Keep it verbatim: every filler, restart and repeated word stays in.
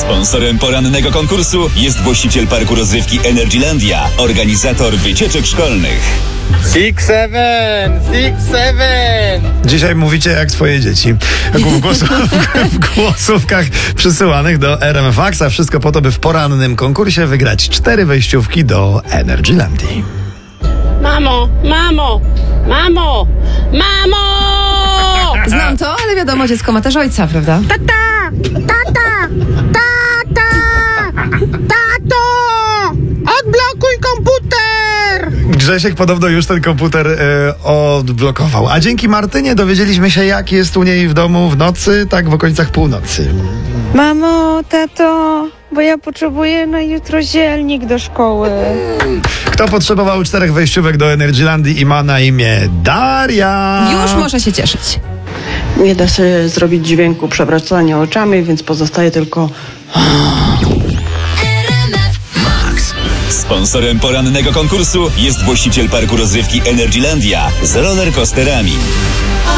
Sponsorem porannego konkursu jest właściciel parku rozrywki Energylandia, organizator wycieczek szkolnych. Six, seven, six, seven. Dzisiaj mówicie jak swoje dzieci. W, głosu, w głosówkach przysyłanych do R M F Max, a wszystko po to, by w porannym konkursie wygrać cztery wejściówki do Energylandii. Mamo, mamo, mamo, mamo! Znam to, ale wiadomo, dziecko ma też ojca, prawda? Tata, tata, tata, tato! Odblokuj komputer! Grzesiek podobno już ten komputer y, odblokował. A dzięki Martynie dowiedzieliśmy się, jak jest u niej w domu w nocy, tak w okolicach północy. Mamo, tato, bo ja potrzebuję na jutro zielnik do szkoły. Kto potrzebował czterech wejściówek do Energylandii i ma na imię Daria? Już może się cieszyć. Nie da się zrobić dźwięku przewracania oczami, więc pozostaje tylko... Sponsorem porannego konkursu jest właściciel parku rozrywki Energylandia z rollercoasterami.